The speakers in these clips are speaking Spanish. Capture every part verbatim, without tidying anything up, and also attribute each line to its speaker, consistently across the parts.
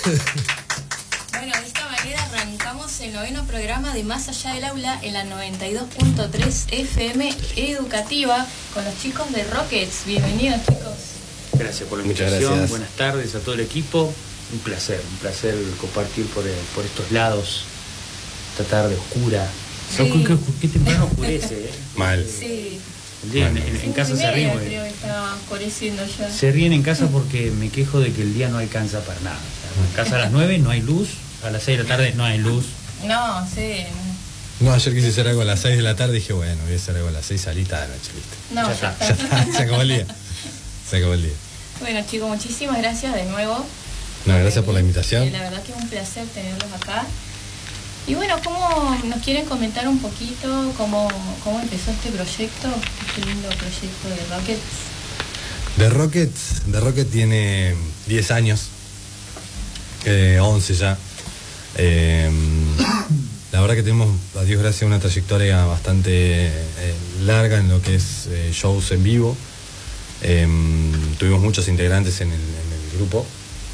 Speaker 1: Bueno, de esta manera arrancamos el noveno programa de Más Allá del Aula en la noventa y dos punto tres F M educativa con los chicos de Rockets. Bienvenidos, chicos.
Speaker 2: Gracias por la invitación. Buenas tardes a todo el equipo. Un placer, un placer compartir por, por estos lados esta tarde oscura.
Speaker 1: Sí.
Speaker 2: ¿Qué, qué temprano oscurece? ¿eh?
Speaker 3: Mal.
Speaker 1: Sí.
Speaker 2: En, en, en casa se ríen.
Speaker 1: Creo que está oscureciendo ya.
Speaker 2: Se ríen en casa porque me quejo de que el día no alcanza para nada. O sea, en casa a las nueve no hay luz, a las seis de la tarde no hay luz.
Speaker 1: No, sí.
Speaker 3: No, ayer quise hacer algo a las seis de la tarde y dije, bueno, voy a hacer algo a las seis, salita de noche, ¿viste?
Speaker 1: No,
Speaker 2: Ya
Speaker 1: ya
Speaker 2: está.
Speaker 1: está.
Speaker 3: Ya está, se acabó el día. Se acabó el día.
Speaker 1: Bueno, chicos, muchísimas gracias de nuevo.
Speaker 3: No, gracias por la invitación.
Speaker 1: Eh, La verdad que es un placer tenerlos acá. Y bueno, ¿cómo nos quieren comentar un poquito cómo, cómo empezó este proyecto, este lindo proyecto de Rockets?
Speaker 3: The Rockets, The Rocket tiene diez años, eh, once ya. Eh, la verdad que tenemos, a Dios gracias, una trayectoria bastante eh, larga en lo que es eh, shows en vivo. Eh, tuvimos muchos integrantes en el, en el grupo.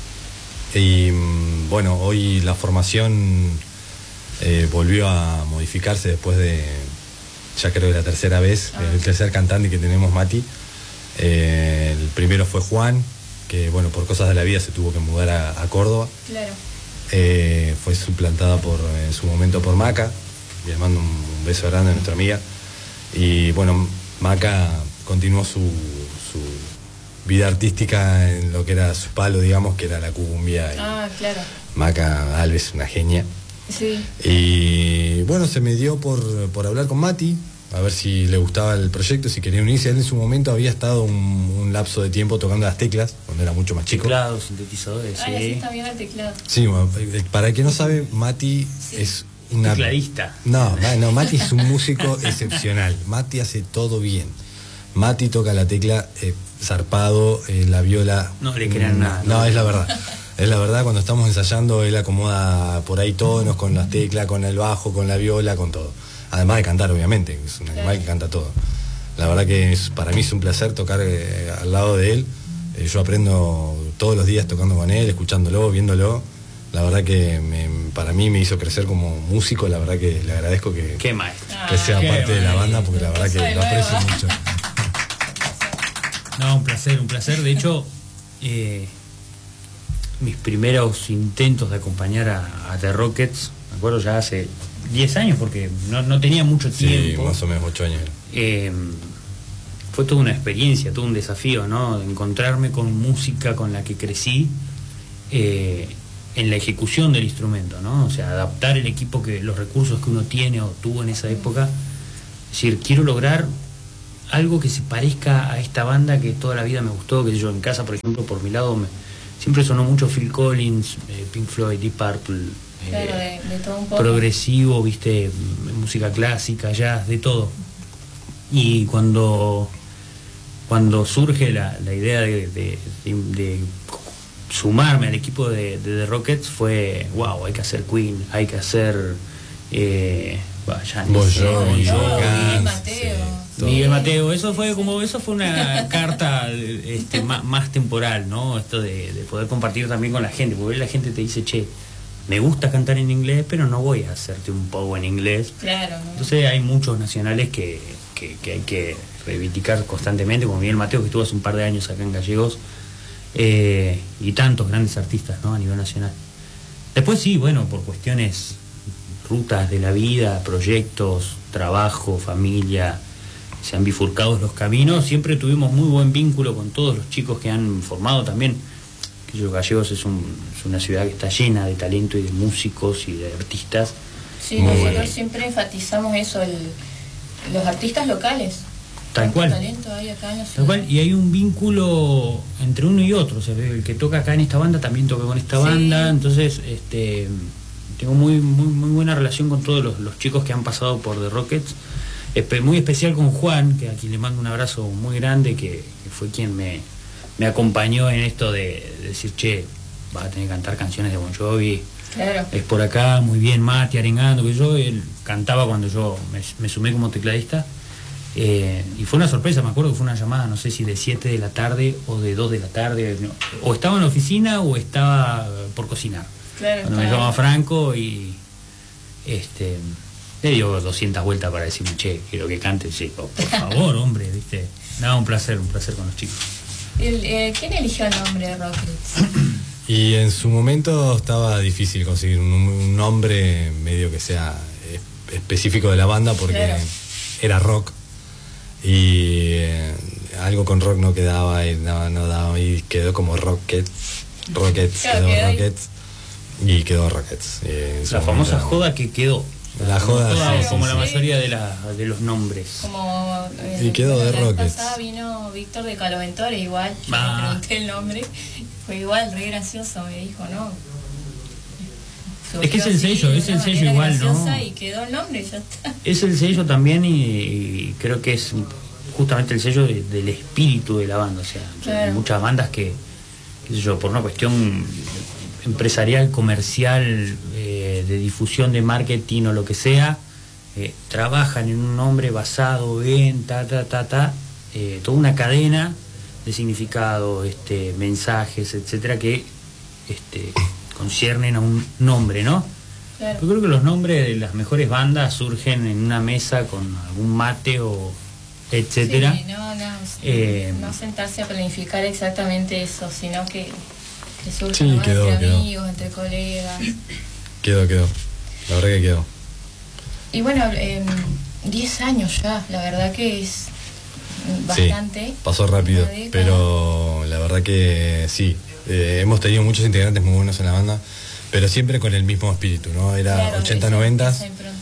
Speaker 3: Y bueno, hoy la formación eh, volvió a modificarse después de, ya creo que la tercera vez, ah. el tercer cantante que tenemos, Mati. Eh, el primero fue Juan, que bueno, por cosas de la vida se tuvo que mudar a, a Córdoba.
Speaker 1: Claro.
Speaker 3: Eh, fue suplantada por, en su momento por Maca, y le mando un, un beso grande a nuestra amiga. Y bueno, Maca continuó su, su vida artística en lo que era su palo, digamos, que era la cumbia.
Speaker 1: Ah, claro.
Speaker 3: Maca Alves, una genia.
Speaker 1: Sí.
Speaker 3: Y bueno, se me dio por, por hablar con Mati, a ver si le gustaba el proyecto, si quería unirse. Él en su momento había estado un, un lapso de tiempo tocando las teclas, cuando era mucho más chico.
Speaker 2: Teclados, sintetizadores,
Speaker 1: Ah,
Speaker 2: sí.
Speaker 1: sí, está bien el teclado.
Speaker 3: Sí, bueno, para el que no sabe, Mati sí. es una...
Speaker 2: Tecladista.
Speaker 3: No, no, Mati es un músico excepcional. Mati hace todo bien. Mati toca la tecla eh, zarpado, eh, la viola...
Speaker 2: No le crean
Speaker 3: no,
Speaker 2: nada.
Speaker 3: No, no, es la verdad. Es la verdad, cuando estamos ensayando, él acomoda por ahí tonos, con las teclas, con el bajo, con la viola, con todo. Además de cantar, obviamente, es un animal que canta todo. La verdad que es, para mí es un placer tocar eh, al lado de él. Eh, yo aprendo todos los días tocando con él, escuchándolo, viéndolo. La verdad que me, para mí me hizo crecer como músico. La verdad que le agradezco que,
Speaker 2: Qué maestro.
Speaker 3: que sea
Speaker 2: Qué
Speaker 3: parte
Speaker 2: maestro.
Speaker 3: de la banda, porque la verdad que lo aprecio mucho.
Speaker 2: No, un placer, un placer. De hecho, eh, mis primeros intentos de acompañar a, a The Rockets, me acuerdo ya hace diez años, porque no, no tenía mucho tiempo.
Speaker 3: Sí, más o menos ocho años.
Speaker 2: Eh, fue toda una experiencia, todo un desafío, ¿no? Encontrarme con música con la que crecí eh, en la ejecución del instrumento, ¿no? O sea, adaptar el equipo, que los recursos que uno tiene o tuvo en esa época. Es decir, quiero lograr algo que se parezca a esta banda que toda la vida me gustó, que yo en casa, por ejemplo, por mi lado, me, siempre sonó mucho Phil Collins, eh, Pink Floyd, Deep Purple, eh,
Speaker 1: claro, de, de todo un poco.
Speaker 2: Progresivo, viste, música clásica, jazz, de todo. Y cuando cuando surge la, la idea de, de, de, de sumarme al equipo de, de The Rockets, fue, wow, hay que hacer Queen, hay que hacer eh, ya
Speaker 3: Bon Jovi,
Speaker 1: Miguel Mateo.
Speaker 3: Sí,
Speaker 2: Miguel Mateo, eso fue como, eso fue una carta este, más, más temporal, ¿no? Esto de, de poder compartir también con la gente, porque la gente te dice, che, me gusta cantar en inglés, pero no voy a hacerte un poco en inglés.
Speaker 1: Claro, ¿no?
Speaker 2: Entonces hay muchos nacionales que, que, que hay que reivindicar constantemente, como Miguel Mateo, que estuvo hace un par de años acá en Gallegos, eh, y tantos grandes artistas, ¿no? A nivel nacional. Después sí, bueno, por cuestiones, rutas de la vida, proyectos, trabajo, familia, se han bifurcado los caminos. Siempre tuvimos muy buen vínculo con todos los chicos que han formado también. Que yo, Gallegos es, un, es una ciudad que está llena de talento y de músicos y de artistas.
Speaker 1: Sí, nosotros siempre enfatizamos eso, el, los artistas locales.
Speaker 2: Tal cual.
Speaker 1: Talento hay acá en la ciudad.
Speaker 2: Tal cual, y hay un vínculo entre uno y otro. O sea, el que toca acá en esta banda también toca con esta
Speaker 1: sí.
Speaker 2: banda. Entonces, este, tengo muy, muy, muy buena relación con todos los, los chicos que han pasado por The Rockets. Muy especial con Juan, que a quien le mando un abrazo muy grande, que, que fue quien me, me acompañó en esto de, de decir, che, vas a tener que cantar canciones de Bon Jovi.
Speaker 1: Claro.
Speaker 2: Es por acá, muy bien, Mati, arengando, que yo, él cantaba cuando yo me, me sumé como tecladista. Eh, y fue una sorpresa, me acuerdo que fue una llamada, no sé si de siete de la tarde o de dos de la tarde, no, o estaba en la oficina o estaba por cocinar.
Speaker 1: Claro,
Speaker 2: cuando me llamaba Franco y este le dio doscientas vueltas para decirme, che, quiero que cante, sí, por, por favor, hombre, viste. Nada, un placer, un placer con los chicos.
Speaker 1: El, eh, ¿Quién eligió el nombre de Rockets?
Speaker 3: Y en su momento estaba difícil conseguir un, un nombre medio que sea eh, específico de la banda porque claro. Era rock y eh, algo con rock no quedaba y no, no daba y quedó como Rockets, Rockets,
Speaker 1: claro,
Speaker 3: quedó
Speaker 1: quedó
Speaker 3: Rockets y quedó Rockets. Eh,
Speaker 2: la famosa momento, joda que quedó.
Speaker 3: La joda,
Speaker 2: joda
Speaker 3: sí,
Speaker 2: como
Speaker 3: sí,
Speaker 2: la
Speaker 3: sí.
Speaker 2: mayoría de, la, de los nombres.
Speaker 1: Como
Speaker 3: eh, y quedó de
Speaker 1: la
Speaker 3: Rockets.
Speaker 1: pasada vino Víctor de Caloventore igual, yo ah. le pregunté el nombre, fue igual, re gracioso, me dijo, ¿no?
Speaker 2: Es que es el sello, es el sello igual, ¿no?
Speaker 1: Y quedó el nombre, ya está.
Speaker 2: Es el sello también y, y creo que es justamente el sello de, del espíritu de la banda, o sea, claro. Hay muchas bandas que, qué sé yo, por una cuestión empresarial, comercial, eh, de difusión de marketing o lo que sea, eh, trabajan en un nombre basado en ta, ta, ta, ta, eh, toda una cadena de significado, este, mensajes, etcétera, que este, conciernen a un nombre, ¿no?
Speaker 1: Claro.
Speaker 2: Yo creo que los nombres de las mejores bandas surgen en una mesa con algún mate o etcétera.
Speaker 1: Sí, no, no,
Speaker 2: eh,
Speaker 1: no sentarse a planificar exactamente eso, sino que que surge,
Speaker 3: sí,
Speaker 1: ¿no?
Speaker 3: quedó,
Speaker 1: entre
Speaker 3: quedó.
Speaker 1: amigos, entre colegas.
Speaker 3: Quedó, quedó. La verdad que quedó.
Speaker 1: Y bueno, diez eh, años ya, la verdad que es bastante.
Speaker 3: Sí, pasó rápido, pero la verdad que sí. Eh, hemos tenido muchos integrantes muy buenos en la banda, pero siempre con el mismo espíritu, ¿no? Era
Speaker 1: claro,
Speaker 3: ochenta noventa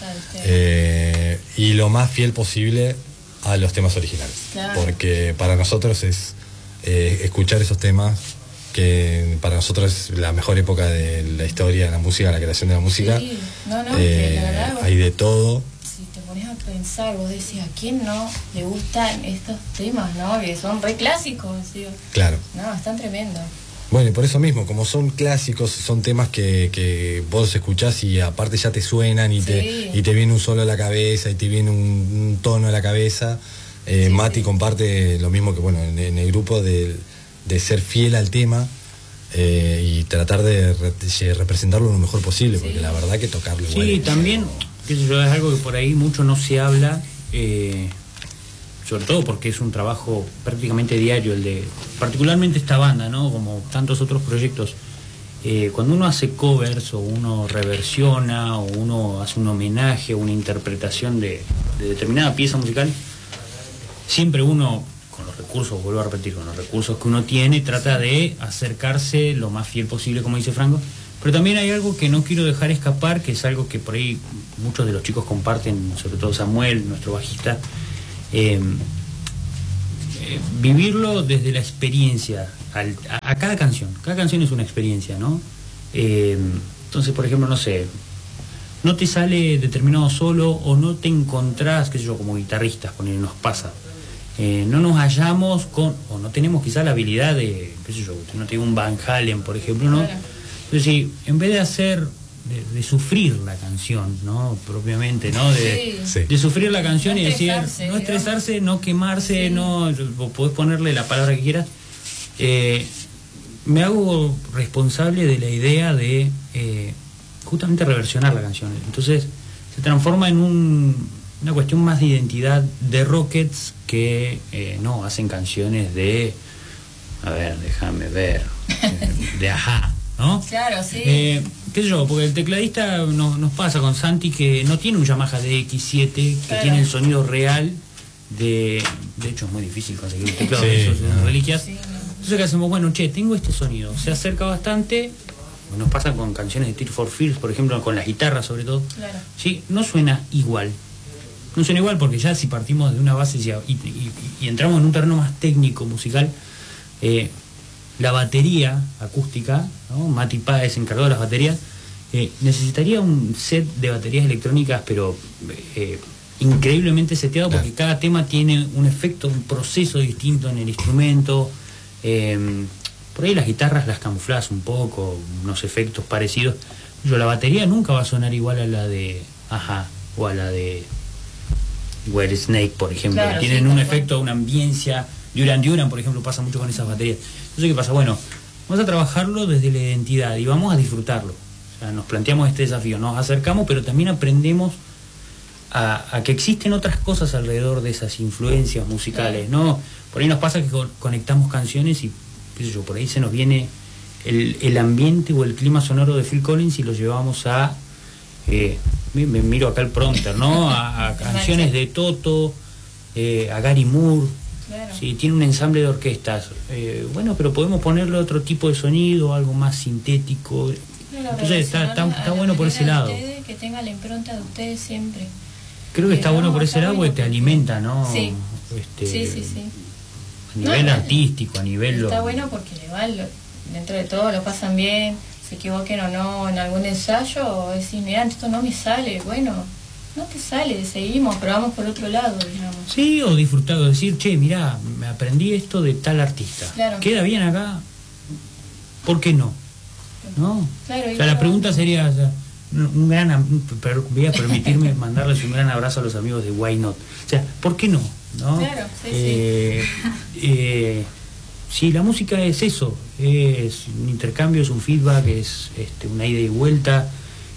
Speaker 3: eh, y lo más fiel posible a los temas originales.
Speaker 1: Claro.
Speaker 3: Porque para nosotros es eh, escuchar esos temas, que para nosotros es la mejor época de la historia de la música, la creación de la música.
Speaker 1: Sí, no, no,
Speaker 3: eh,
Speaker 1: la verdad,
Speaker 3: hay de todo.
Speaker 1: Si te pones a pensar, vos decís, ¿a quién no le gustan estos temas, no? Que son re clásicos, ¿sí?
Speaker 3: Claro.
Speaker 1: No, están tremendos.
Speaker 3: Bueno, y por eso mismo, como son clásicos, son temas que, que vos escuchás y aparte ya te suenan y, sí. te, y te viene un solo a la cabeza y te viene un, un tono a la cabeza. Eh, sí, Mati sí. comparte lo mismo que, bueno, en, en el grupo de, de ser fiel al tema eh, y tratar de, re, de representarlo lo mejor posible, sí. porque la verdad que tocarlo igual.
Speaker 2: Sí, también, qué sé yo, es algo que por ahí mucho no se habla, eh, sobre todo porque es un trabajo prácticamente diario el de, particularmente esta banda, ¿no? Como tantos otros proyectos. Eh, cuando uno hace covers o uno reversiona o uno hace un homenaje o una interpretación de, de determinada pieza musical, siempre uno, con los recursos, vuelvo a repetir, con los recursos que uno tiene, trata de acercarse lo más fiel posible, como dice Franco. Pero también hay algo que no quiero dejar escapar, que es algo que por ahí muchos de los chicos comparten, sobre todo Samuel, nuestro bajista, eh, eh, vivirlo desde la experiencia, al, a, a cada canción. Cada canción es una experiencia, ¿no? Eh, entonces, por ejemplo, no sé, no te sale determinado solo o no te encontrás, qué sé yo, como guitarristas, con él nos pasa. Eh, no nos hallamos con, o no tenemos quizá la habilidad de, qué sé yo, no tengo un Van Halen, por ejemplo, ¿no?
Speaker 1: Claro.
Speaker 2: Entonces, sí, en vez de hacer, de, de sufrir la canción, ¿no? Propiamente, ¿no? De,
Speaker 1: sí.
Speaker 2: de sufrir la canción
Speaker 1: no
Speaker 2: y decir, no estresarse, no quemarse, sí. no, vos podés ponerle la palabra que quieras. Eh, me hago responsable de la idea de eh, justamente reversionar la canción. Entonces, se transforma en un... una cuestión más de identidad de Rockets que eh, no hacen canciones de, a ver, déjame ver, de Ajá, ¿no?
Speaker 1: Claro, sí.
Speaker 2: Eh, qué sé yo, porque el tecladista no, nos pasa con Santi que no tiene un Yamaha D X siete que
Speaker 1: claro.
Speaker 2: tiene el sonido real de, de hecho es muy difícil conseguir un teclado
Speaker 3: sí,
Speaker 2: de esos
Speaker 3: no.
Speaker 2: reliquias.
Speaker 1: Sí, no.
Speaker 2: Entonces qué hacemos, bueno, che, tengo este sonido, se acerca bastante. Nos pasa con canciones de Tears for Fears, por ejemplo, con las guitarras sobre todo.
Speaker 1: Claro.
Speaker 2: Sí, no suena igual. No suena igual porque ya si partimos de una base y, y, y entramos en un terreno más técnico, musical, eh, la batería acústica, ¿no? Mati Páez encargado de las baterías, eh, necesitaría un set de baterías electrónicas, pero eh, increíblemente seteado porque claro. cada tema tiene un efecto, un proceso distinto en el instrumento. Eh, por ahí las guitarras las camuflás un poco, unos efectos parecidos. Yo, la batería nunca va a sonar igual a la de Ajá o a la de Where Snake, por ejemplo,
Speaker 1: Claro,
Speaker 2: tienen
Speaker 1: sí,
Speaker 2: un
Speaker 1: tal
Speaker 2: efecto,
Speaker 1: cual.
Speaker 2: una ambiencia. Duran Duran, por ejemplo, pasa mucho con esas baterías. Entonces, ¿qué pasa? Bueno, vamos a trabajarlo desde la identidad y vamos a disfrutarlo. O sea, nos planteamos este desafío, nos acercamos, pero también aprendemos a, a que existen otras cosas alrededor de esas influencias musicales, ¿no? Por ahí nos pasa que co- conectamos canciones y, qué sé yo, por ahí se nos viene el, el ambiente o el clima sonoro de Phil Collins y lo llevamos a, eh, me, me miro acá el prompter, ¿no? A, a canciones de Toto, eh, a Gary Moore.
Speaker 1: Claro.
Speaker 2: Sí, tiene un ensamble de orquestas. Eh, bueno, pero podemos ponerle otro tipo de sonido, algo más sintético.
Speaker 1: Claro,
Speaker 2: Entonces está, está,
Speaker 1: relacionarlo
Speaker 2: está
Speaker 1: a la
Speaker 2: bueno por ese
Speaker 1: manera de
Speaker 2: lado.
Speaker 1: ustedes, que tenga la impronta de ustedes siempre.
Speaker 2: Creo que está
Speaker 1: No,
Speaker 2: bueno por ese
Speaker 1: está
Speaker 2: lado
Speaker 1: bueno
Speaker 2: porque te
Speaker 1: porque-
Speaker 2: alimenta, ¿no?
Speaker 1: Sí.
Speaker 2: Este,
Speaker 1: Sí, sí, sí.
Speaker 2: A nivel
Speaker 1: No,
Speaker 2: artístico, a nivel...
Speaker 1: Está
Speaker 2: lo-
Speaker 1: bueno porque le va, lo- dentro de todo lo pasan bien, se equivoquen o no en algún ensayo, o decir, mirá, esto no me sale, bueno, no te sale, seguimos, pero vamos por otro lado, digamos.
Speaker 2: Sí, o disfrutado, decir, che, mirá, me aprendí esto de tal artista.
Speaker 1: Claro.
Speaker 2: ¿Queda bien acá? ¿Por qué no? ¿No?
Speaker 1: Claro,
Speaker 2: O
Speaker 1: y
Speaker 2: sea, la
Speaker 1: no-
Speaker 2: pregunta sería, o sea, un gran, am- per- voy a permitirme mandarles un gran abrazo a los amigos de Why Not. O sea, ¿por qué no? ¿No?
Speaker 1: Claro, sí,
Speaker 2: eh, eh, sí, la música es eso, es un intercambio, es un feedback, es este, una ida y vuelta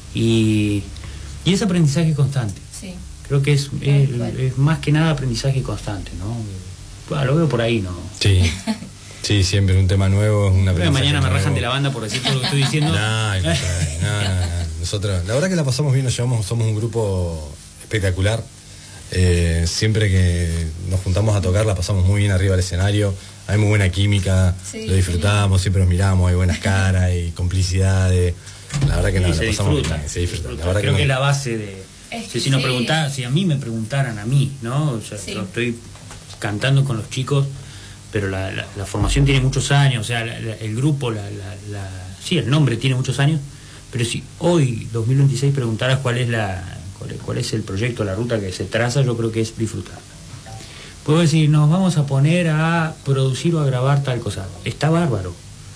Speaker 2: y, y es aprendizaje constante.
Speaker 1: Sí,
Speaker 2: Creo que es, es,
Speaker 1: cual.
Speaker 2: es más que nada aprendizaje constante, ¿no? Bueno, lo veo por ahí, ¿no?
Speaker 3: Sí, sí, siempre un tema nuevo es una
Speaker 2: Creo que mañana me rajan de la banda por decir todo lo que estoy diciendo.
Speaker 3: No, al contrario, no, no, no. Nosotros, la verdad que la pasamos bien, nos llevamos, somos un grupo espectacular. Eh, siempre que nos juntamos a tocar la pasamos muy bien arriba del escenario, hay muy buena química,
Speaker 1: Sí,
Speaker 3: lo disfrutamos, siempre nos miramos, hay buenas caras, hay complicidades. La verdad que
Speaker 2: Sí,
Speaker 3: no,
Speaker 2: se
Speaker 3: la pasamos
Speaker 2: disfruta,
Speaker 3: bien, se
Speaker 2: se
Speaker 3: disfruta.
Speaker 2: disfruta.
Speaker 3: La verdad
Speaker 2: Creo
Speaker 3: que,
Speaker 2: que es
Speaker 3: no-
Speaker 2: la base de...
Speaker 1: Es
Speaker 2: Si,
Speaker 1: que
Speaker 2: si nos
Speaker 1: sí.
Speaker 2: preguntara, si a mí me preguntaran a mí, ¿no? O sea,
Speaker 1: Sí.
Speaker 2: yo estoy cantando con los chicos, pero la, la, la formación tiene muchos años, o sea, la- la- el grupo, la, la, la- sí, el nombre tiene muchos años, pero si hoy, dos mil veintiséis, preguntaras cuál es la cuál es, cuál es el proyecto, la ruta que se traza, yo creo que es disfrutar. Puedo decir, nos vamos a poner a producir o a grabar tal cosa. Está bárbaro.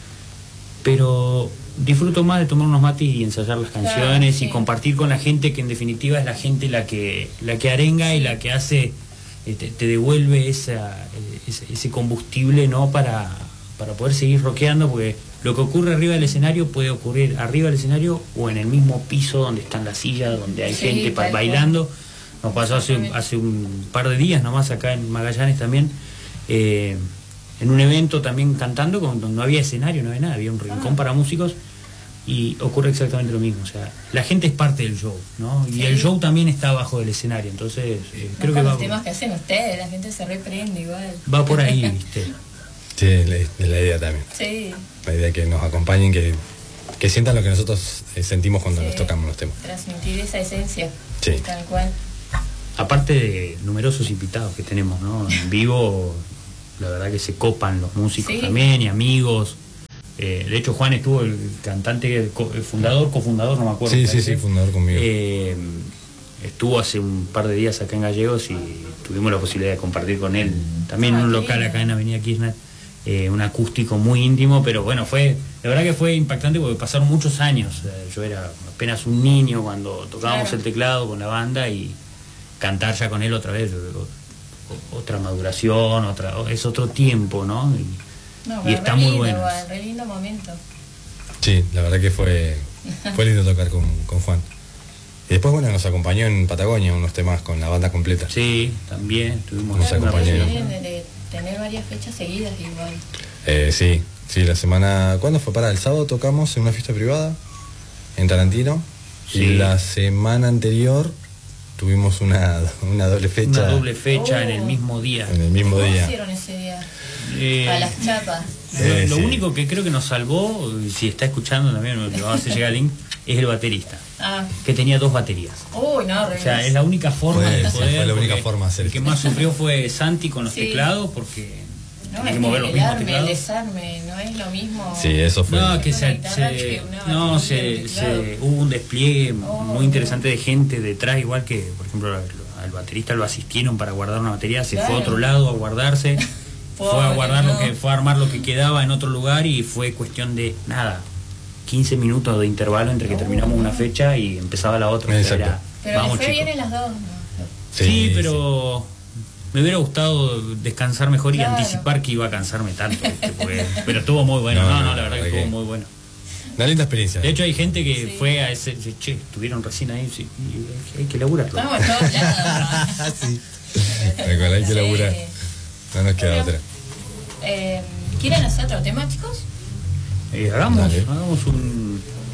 Speaker 2: Pero disfruto más de tomar unos mates y ensayar las
Speaker 1: Claro,
Speaker 2: canciones
Speaker 1: sí.
Speaker 2: y compartir con la gente, que en definitiva es la gente la que la que arenga y la que hace, eh, te, te devuelve esa, eh, ese, ese combustible, ¿no? Para, para poder seguir rockeando, porque lo que ocurre arriba del escenario puede ocurrir arriba del escenario o en el mismo piso donde están las sillas, donde hay
Speaker 1: Sí,
Speaker 2: gente pa-
Speaker 1: tal cual.
Speaker 2: bailando. Nos pasó hace,
Speaker 1: Exactamente.
Speaker 2: hace un par de días nomás acá en Magallanes también, eh, en un evento también cantando, con, donde no había escenario, no había nada, había un rincón
Speaker 1: Ah.
Speaker 2: para músicos y ocurre exactamente lo mismo. O sea, la gente es parte del show, ¿no? Y
Speaker 1: Sí.
Speaker 2: el show también está abajo del escenario, entonces eh, creo que
Speaker 1: Con
Speaker 2: va,
Speaker 1: los temas que hacen ustedes, la gente se reprende igual.
Speaker 2: va por ahí, ¿viste?
Speaker 3: sí, es la, es la idea también.
Speaker 1: Sí,
Speaker 3: La idea que nos acompañen, que, que sientan lo que nosotros eh, sentimos cuando
Speaker 1: Sí.
Speaker 3: nos tocamos los temas.
Speaker 1: transmitir esa esencia.
Speaker 3: Sí.
Speaker 1: Tal cual.
Speaker 2: Aparte de numerosos invitados que tenemos, ¿no? En vivo, la verdad que se copan los músicos
Speaker 1: Sí.
Speaker 2: también y amigos. Eh, de hecho, Juan estuvo, el cantante, el co- el fundador, cofundador, no me acuerdo.
Speaker 3: Sí,
Speaker 2: me
Speaker 3: sí,
Speaker 2: parece.
Speaker 3: sí, fundador conmigo.
Speaker 2: Eh, estuvo hace un par de días acá en Gallegos y tuvimos la posibilidad de compartir con él, también en
Speaker 1: Ah,
Speaker 2: un
Speaker 1: qué
Speaker 2: local
Speaker 1: lindo.
Speaker 2: acá en Avenida Kirchner, eh, un acústico muy íntimo, pero bueno, fue, la verdad que fue impactante porque pasaron muchos años. Eh, yo era apenas un niño cuando tocábamos
Speaker 1: Claro.
Speaker 2: el teclado con la banda y cantar ya con él otra vez, o- o- otra maduración, otra, es otro tiempo, ¿no? Y,
Speaker 1: No,
Speaker 2: y
Speaker 1: pero
Speaker 2: está
Speaker 1: re
Speaker 2: muy
Speaker 1: lindo,
Speaker 2: bueno.
Speaker 1: igual, re lindo momento.
Speaker 3: Sí, la verdad que fue, fue lindo tocar con, con Juan. Y después, bueno, nos acompañó en Patagonia unos temas con la banda completa.
Speaker 2: Sí, también tuvimos
Speaker 3: Nos
Speaker 1: Claro,
Speaker 2: una
Speaker 1: ustedes
Speaker 3: acompañaron.
Speaker 1: vienen de, de tener varias fechas seguidas igual.
Speaker 3: Eh, sí, sí, la semana... ¿Cuándo fue? Para el sábado tocamos en una fiesta privada en Tarantino.
Speaker 2: Sí.
Speaker 3: Y la semana anterior tuvimos una, una doble fecha.
Speaker 2: una doble fecha
Speaker 1: Oh.
Speaker 2: en el mismo día.
Speaker 3: En el mismo
Speaker 1: ¿Cómo
Speaker 3: día.
Speaker 1: hicieron ese día?
Speaker 2: Eh,
Speaker 1: A las chapas.
Speaker 2: Lo,
Speaker 3: Eh,
Speaker 2: lo
Speaker 3: sí.
Speaker 2: único que creo que nos salvó, y si está escuchando también, lo vamos a hacer llegar al link, es el baterista,
Speaker 1: Ah,
Speaker 2: que tenía dos baterías.
Speaker 1: uy, no, re
Speaker 2: O sea, es la única forma
Speaker 3: Fue-
Speaker 2: de
Speaker 3: sí,
Speaker 2: poder.
Speaker 3: fue la única
Speaker 2: porque
Speaker 3: forma de hacer
Speaker 2: El que
Speaker 3: esto.
Speaker 2: más sufrió fue Santi con los
Speaker 1: Sí.
Speaker 2: teclados, porque
Speaker 1: No,
Speaker 2: tenía
Speaker 1: es
Speaker 2: que mover los
Speaker 1: el
Speaker 2: mismos
Speaker 1: arme, el
Speaker 2: teclados.
Speaker 1: desarme, no es lo mismo.
Speaker 3: Sí, eso fue.
Speaker 2: No, que
Speaker 1: Una
Speaker 2: se,
Speaker 1: guitarra
Speaker 2: se-
Speaker 1: que una
Speaker 2: no,
Speaker 1: batería,
Speaker 2: se,
Speaker 1: un teclado.
Speaker 2: se- hubo un despliegue
Speaker 1: Oh.
Speaker 2: muy interesante de gente detrás, igual que, por ejemplo, al, al baterista lo asistieron para guardar una batería, se
Speaker 1: Claro.
Speaker 2: fue a otro lado a guardarse, fue a
Speaker 1: Pobre,
Speaker 2: guardar lo
Speaker 1: no.
Speaker 2: que fue a armar lo que quedaba en otro lugar y fue cuestión de nada, quince minutos de intervalo entre que
Speaker 1: Oh,
Speaker 2: terminamos una
Speaker 1: no.
Speaker 2: fecha y empezaba la otra. O sea,
Speaker 3: Exacto.
Speaker 2: era,
Speaker 1: Pero
Speaker 2: vamos,
Speaker 1: le fue
Speaker 2: chicos.
Speaker 1: bien en las dos, ¿no?
Speaker 2: Sí, sí, pero me hubiera gustado descansar mejor y
Speaker 1: claro.
Speaker 2: anticipar que iba a cansarme tanto, ¿viste? Porque, pero estuvo muy bueno, no, no, no la verdad que estuvo que... muy bueno.
Speaker 3: Una linda experiencia.
Speaker 2: De hecho hay gente que
Speaker 1: sí.
Speaker 2: fue a ese, che, estuvieron recién ahí, sí, y hay que laburar.
Speaker 1: Estamos en todos lados.
Speaker 3: Sí. Recuerda, hay que laburar. No nos queda bueno, otra.
Speaker 1: Eh, ¿Quieren hacer otro tema, chicos?
Speaker 2: Eh, hagamos, hagamos un...